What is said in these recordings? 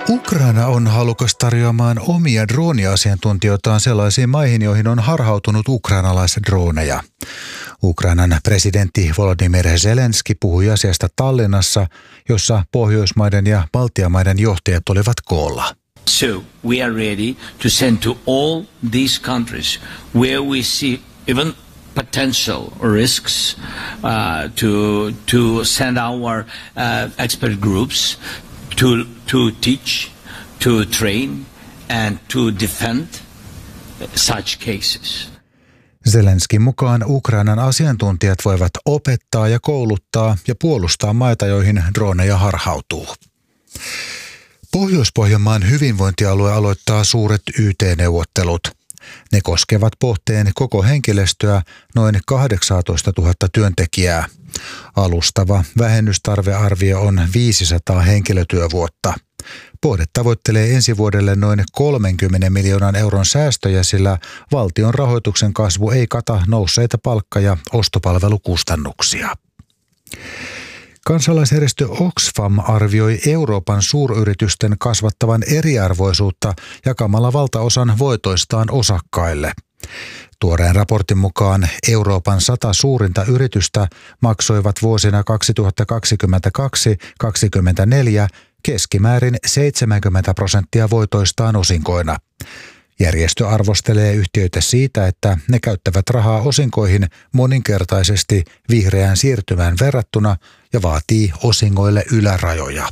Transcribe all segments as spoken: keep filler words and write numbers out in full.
Ukraina on halukas tarjoamaan omia drooniasiantuntijoitaan sellaisiin maihin, joihin on harhautunut ukrainalaisdrooneja. Ukrainan presidentti Volodymyr Zelenski puhui asiasta Tallinnassa, jossa Pohjoismaiden ja Baltiamaiden johtajat olivat koolla. So we are ready to send to all these countries where we see even potential risks uh, to to send our uh, expert groups to to teach, to train and to defend such cases. Zelenskin mukaan Ukrainan asiantuntijat voivat opettaa ja kouluttaa ja puolustaa maita, joihin droneja harhautuu. Pohjois-Pohjanmaan hyvinvointialue aloittaa suuret Y T-neuvottelut. Ne koskevat Pohteen koko henkilöstöä noin kahdeksantoistatuhatta työntekijää. Alustava vähennystarvearvio on viisisataa henkilötyövuotta. Pohde tavoittelee ensi vuodelle noin kolmenkymmenen miljoonan euron säästöjä, sillä valtion rahoituksen kasvu ei kata nousseita palkka- ja ostopalvelukustannuksia. Kansalaisjärjestö Oxfam arvioi Euroopan suuryritysten kasvattavan eriarvoisuutta jakamalla valtaosan voitoistaan osakkaille. Tuoreen raportin mukaan Euroopan sata suurinta yritystä maksoivat vuosina kaksituhattakaksikymmentäkaksi kaksikymmentäneljä keskimäärin seitsemänkymmentä prosenttia voitoistaan osinkoina. Järjestö arvostelee yhtiöitä siitä, että ne käyttävät rahaa osinkoihin moninkertaisesti vihreään siirtymään verrattuna ja vaatii osingoille ylärajoja.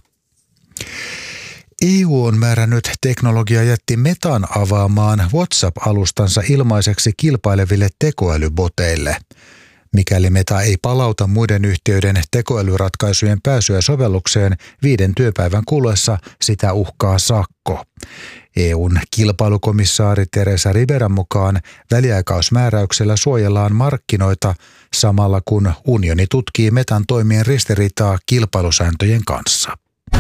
E U on määrännyt teknologiajätti Metan avaamaan WhatsApp-alustansa ilmaiseksi kilpaileville tekoälyboteille. Mikäli Meta ei palauta muiden yhtiöiden tekoälyratkaisujen pääsyä sovellukseen viiden työpäivän kuluessa, sitä uhkaa sakko. E U:n kilpailukomissaari Teresa Riberan mukaan väliaikaismääräyksellä suojellaan markkinoita samalla kun unioni tutkii Metan toimien ristiriitaa kilpailusääntöjen kanssa.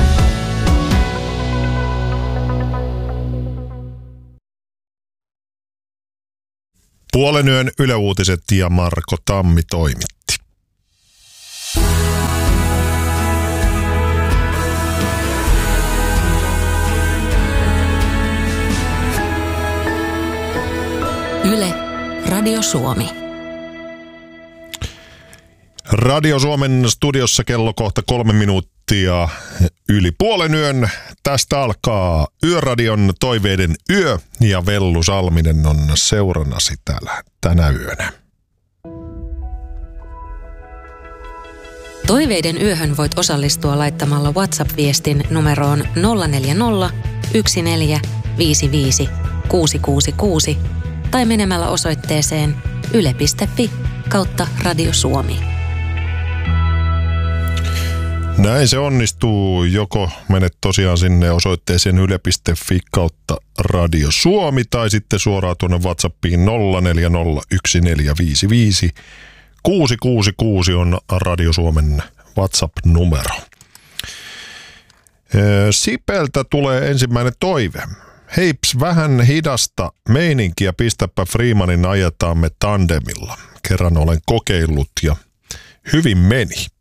Puolen yön Yle Uutiset ja Marko Tammi toimitti. Yle, Radio Suomi. Radio Suomen studiossa kello kohta kolme minuuttia yli puolen yön. Tästä alkaa Yöradion toiveiden yö ja Vellu Salminen on seurannasi täällä tänä yönä. Toiveiden yöhön voit osallistua laittamalla WhatsApp-viestin numeroon nolla neljä nolla, yksi neljä, viisi viisi, kuusi kuusi kuusi tai menemällä osoitteeseen yle piste fi kautta Radio Suomi. Näin se onnistuu. Joko menet tosiaan sinne osoitteeseen yle piste fi kautta Radio Suomi tai sitten suoraan tuonne WhatsAppiin nolla neljä nolla, yksi neljä viisi viisi, kuusi kuusi kuusi on Radio Suomen WhatsApp-numero. Sipeltä tulee ensimmäinen toive. Heips, vähän hidasta meininkiä, pistäpä Freemanin ajetaamme tandemilla. Kerran olen kokeillut ja hyvin meni.